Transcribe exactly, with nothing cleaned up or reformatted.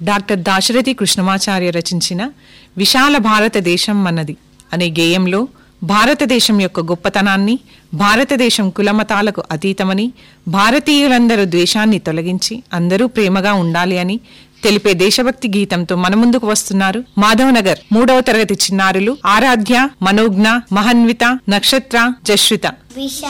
Doctor Dasarathi Krishnamacharya రచించిన విశాల భారతదేశం మనది అనే గేయంలో భారతదేశం యొక్క గొప్పతనాన్ని, భారతదేశం కులమతాలకు అతీతమని, భారతీయులందరూ ద్వేషాన్ని తొలగించి అందరూ ప్రేమగా ఉండాలి అని తెలిపే దేశభక్తి గీతంతో మన ముందుకు వస్తున్నారు మాధవనగర్ మూడవ తరగతి చిన్నారులు ఆరాధ్య, మనోజ్ఞ, మహన్విత, నక్షత్ర, జశ్విత.